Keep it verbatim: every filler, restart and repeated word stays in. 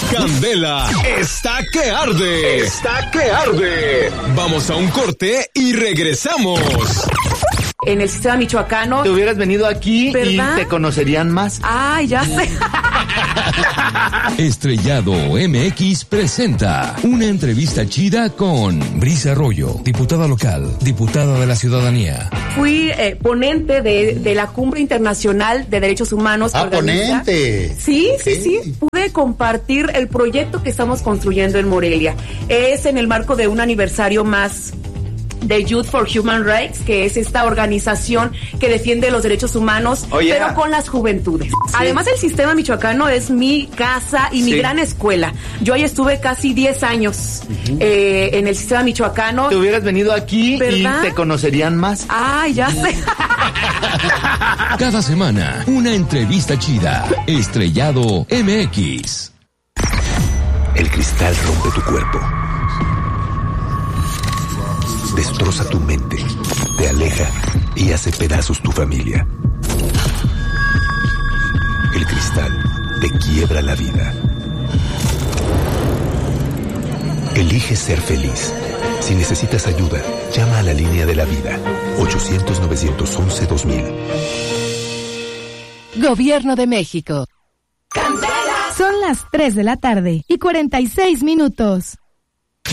Candela está que arde. Está que arde. Vamos a un corte y regresamos. En el sistema michoacano. Te hubieras venido aquí, ¿verdad? Y te conocerían más. Ay, ya sé. Estrellado M X presenta una entrevista chida con Brisa Arroyo, diputada local, diputada de la ciudadanía. Fui eh, ponente de, de la Cumbre Internacional de Derechos Humanos. Ah, ponente. Sí, sí, sí, sí. Pude compartir el proyecto que estamos construyendo en Morelia. Es en el marco de un aniversario más de Youth for Human Rights, que es esta organización que defiende los derechos humanos, Oye, pero con las juventudes. Sí. Además, el sistema michoacano es mi casa y mi sí. gran escuela. Yo ahí estuve casi diez años uh-huh. eh, en el sistema michoacano. Te hubieras venido aquí, ¿verdad? Y te conocerían más. Ay, ya sé. Cada semana, una entrevista chida. Estrellado M X. El cristal rompe tu cuerpo. Destroza tu mente, te aleja y hace pedazos tu familia. El cristal te quiebra la vida. Elige ser feliz. Si necesitas ayuda, llama a la línea de la vida. ochocientos, novecientos once, dos mil. Gobierno de México. Son las tres de la tarde y cuarenta y seis minutos.